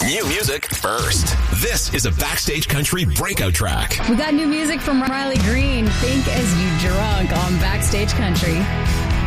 New music first. This is a Backstage Country breakout track. We got new music from Riley Green, Think As You Drunk on Backstage Country.